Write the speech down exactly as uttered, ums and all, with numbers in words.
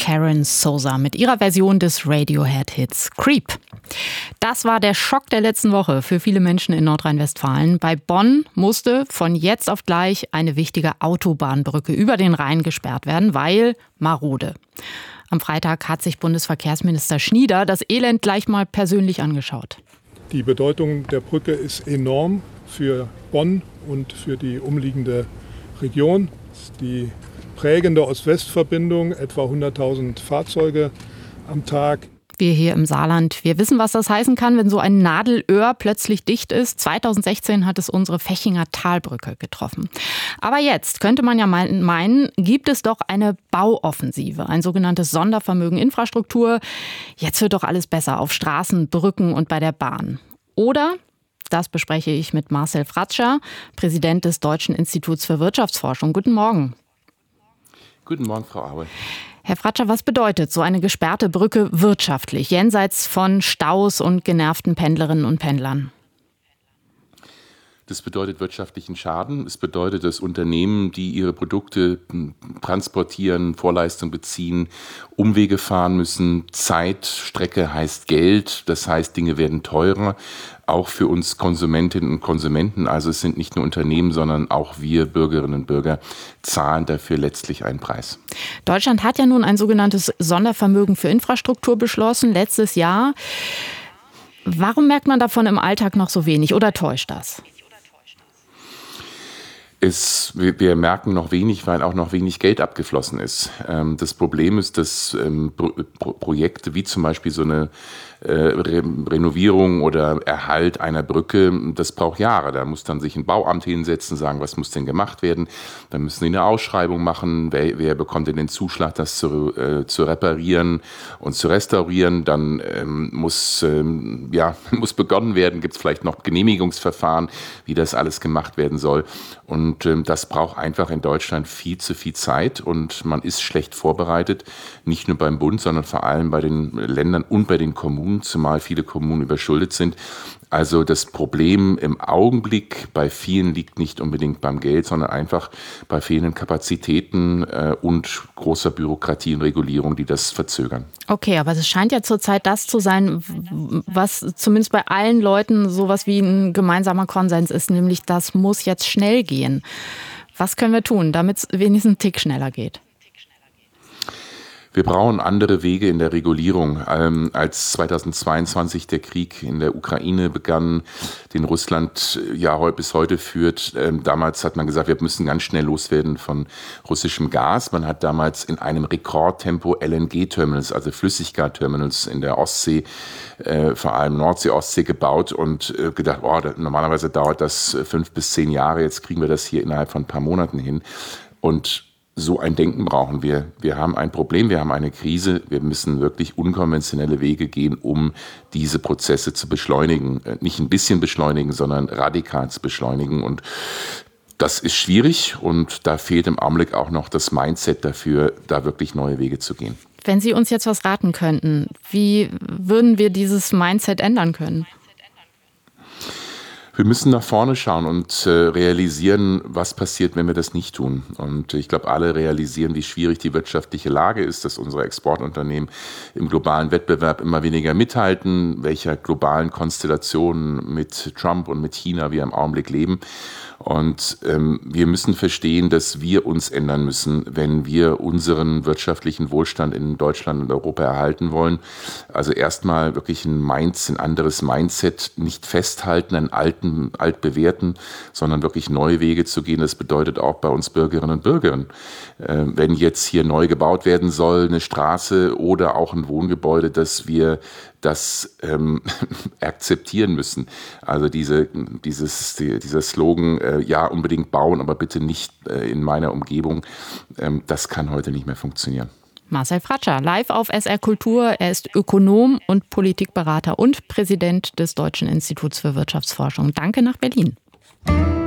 Karen Souza mit ihrer Version des Radiohead-Hits Creep. Das war der Schock der letzten Woche für viele Menschen in Nordrhein-Westfalen. Bei Bonn musste von jetzt auf gleich eine wichtige Autobahnbrücke über den Rhein gesperrt werden, weil marode. Am Freitag hat sich Bundesverkehrsminister Schnieder das Elend gleich mal persönlich angeschaut. Die Bedeutung der Brücke ist enorm für Bonn und für die umliegende Region. Die prägende Ost-West-Verbindung, etwa hunderttausend Fahrzeuge am Tag. Wir hier im Saarland, wir wissen, was das heißen kann, wenn so ein Nadelöhr plötzlich dicht ist. zweitausendsechzehn hat es unsere Vechinger Talbrücke getroffen. Aber jetzt könnte man ja meinen, gibt es doch eine Bauoffensive, ein sogenanntes Sondervermögen Infrastruktur. Jetzt wird doch alles besser auf Straßen, Brücken und bei der Bahn. Oder? Das bespreche ich mit Marcel Fratscher, Präsident des Deutschen Instituts für Wirtschaftsforschung. Guten Morgen. Guten Morgen, Frau Aue. Herr Fratscher, was bedeutet so eine gesperrte Brücke wirtschaftlich, jenseits von Staus und genervten Pendlerinnen und Pendlern? Das bedeutet wirtschaftlichen Schaden. Es bedeutet, dass Unternehmen, die ihre Produkte transportieren, Vorleistung beziehen, Umwege fahren müssen. Zeit, Strecke heißt Geld. Das heißt, Dinge werden teurer. Auch für uns Konsumentinnen und Konsumenten. Also es sind nicht nur Unternehmen, sondern auch wir Bürgerinnen und Bürger zahlen dafür letztlich einen Preis. Deutschland hat ja nun ein sogenanntes Sondervermögen für Infrastruktur beschlossen, letztes Jahr. Warum merkt man davon im Alltag noch so wenig oder täuscht das? Es, wir, wir merken noch wenig, weil auch noch wenig Geld abgeflossen ist. Ähm, das Problem ist, dass ähm, Pro- Projekte wie zum Beispiel so eine äh, Re- Renovierung oder Erhalt einer Brücke, das braucht Jahre. Da muss dann sich ein Bauamt hinsetzen, sagen, was muss denn gemacht werden. Dann müssen die eine Ausschreibung machen, wer, wer bekommt denn den Zuschlag, das zu, äh, zu reparieren und zu restaurieren. Dann ähm, muss, ähm, ja, muss begonnen werden, gibt es vielleicht noch Genehmigungsverfahren, wie das alles gemacht werden soll. Und Und ähm, das braucht einfach in Deutschland viel zu viel Zeit und man ist schlecht vorbereitet, nicht nur beim Bund, sondern vor allem bei den Ländern und bei den Kommunen, zumal viele Kommunen überschuldet sind. Also das Problem im Augenblick bei vielen liegt nicht unbedingt beim Geld, sondern einfach bei fehlenden Kapazitäten äh, und großer Bürokratie und Regulierung, die das verzögern. Okay, aber es scheint ja zurzeit das zu sein, was zumindest bei allen Leuten sowas wie ein gemeinsamer Konsens ist, nämlich das muss jetzt schnell gehen. Was können wir tun, damit es wenigstens einen Tick schneller geht? Wir brauchen andere Wege in der Regulierung. Ähm, als zweitausendzweiundzwanzig der Krieg in der Ukraine begann, den Russland ja bis heute führt, ähm, damals hat man gesagt, wir müssen ganz schnell loswerden von russischem Gas. Man hat damals in einem Rekordtempo L N G-Terminals, also Flüssiggas-Terminals in der Ostsee, äh, vor allem Nordsee, Ostsee gebaut und äh, gedacht, oh, da, normalerweise dauert das fünf bis zehn Jahre, jetzt kriegen wir das hier innerhalb von ein paar Monaten hin. Und so ein Denken brauchen wir. Wir haben ein Problem, wir haben eine Krise. Wir müssen wirklich unkonventionelle Wege gehen, um diese Prozesse zu beschleunigen. Nicht ein bisschen beschleunigen, sondern radikal zu beschleunigen. Und das ist schwierig und da fehlt im Augenblick auch noch das Mindset dafür, da wirklich neue Wege zu gehen. Wenn Sie uns jetzt was raten könnten, wie würden wir dieses Mindset ändern können? Wir müssen nach vorne schauen und äh, realisieren, was passiert, wenn wir das nicht tun. Und ich glaube, alle realisieren, wie schwierig die wirtschaftliche Lage ist, dass unsere Exportunternehmen im globalen Wettbewerb immer weniger mithalten, welcher globalen Konstellationen mit Trump und mit China wir im Augenblick leben. Und ähm, wir müssen verstehen, dass wir uns ändern müssen, wenn wir unseren wirtschaftlichen Wohlstand in Deutschland und Europa erhalten wollen. Also erstmal wirklich ein Mindset, ein anderes Mindset, nicht festhalten an alten, altbewährten, sondern wirklich neue Wege zu gehen. Das bedeutet auch bei uns Bürgerinnen und Bürgern. Äh, wenn jetzt hier neu gebaut werden soll, eine Straße oder auch ein Wohngebäude, dass wir das ähm, akzeptieren müssen. Also diese, dieses, die, dieser Slogan, äh, ja unbedingt bauen, aber bitte nicht äh, in meiner Umgebung, ähm, das kann heute nicht mehr funktionieren. Marcel Fratscher, live auf S R Kultur. Er ist Ökonom und Politikberater und Präsident des Deutschen Instituts für Wirtschaftsforschung. Danke nach Berlin.